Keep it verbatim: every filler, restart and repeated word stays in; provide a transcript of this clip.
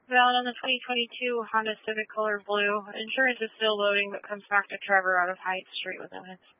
Valid on the twenty twenty-two Honda Civic Color Blue. Insurance is still loading, but comes back to Trevor out of Heights Street with limits.